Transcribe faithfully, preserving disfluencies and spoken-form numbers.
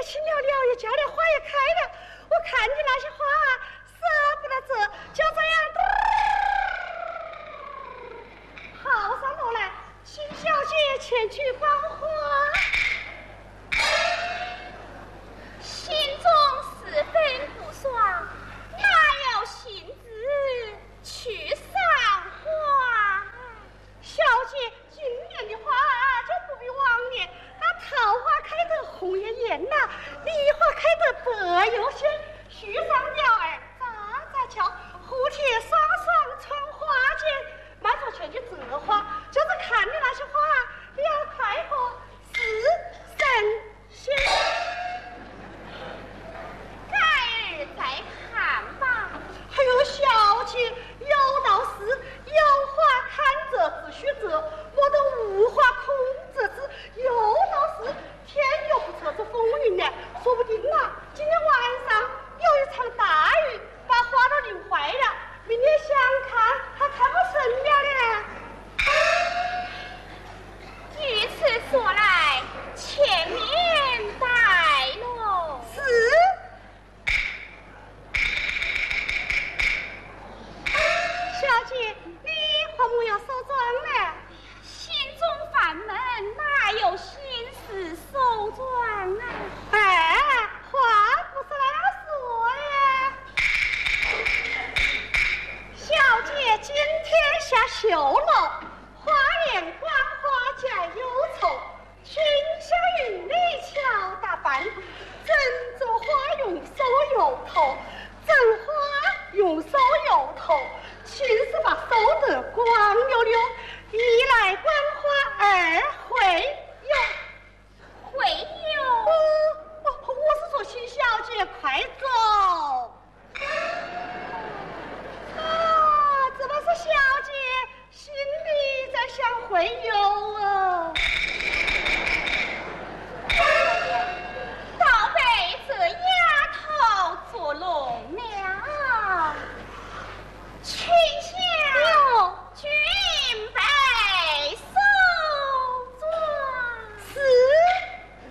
情了了，也叫了花也开了，我看见那些花舍不得走，就这样跑上楼来，请小姐前去观花。 心中十分不爽，哪有心思去赏花？ 小姐，今年的花就不比往年，那桃花开得红艳艳呐，梨花开得白又鲜。